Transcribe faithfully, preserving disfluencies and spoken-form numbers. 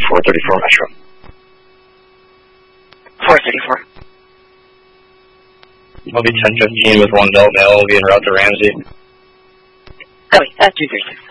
four thirty-four Metro. four thirty-four. I'll be ten fifteen with one Delta Male. I'll be en route to Ramsey. Copy. Uh, two thirty-six.